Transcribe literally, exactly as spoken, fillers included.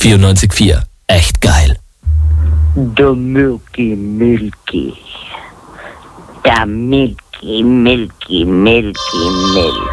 vierundneunzig Komma vier. Echt geil. Der Milky Milky. Der Milky Milky Milky Milky.